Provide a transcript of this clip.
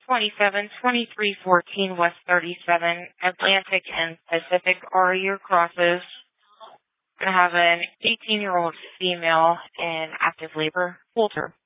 272314 West 37, Atlantic and Pacific are your crosses. Going to have an 18-year-old female in active labor. Hold her.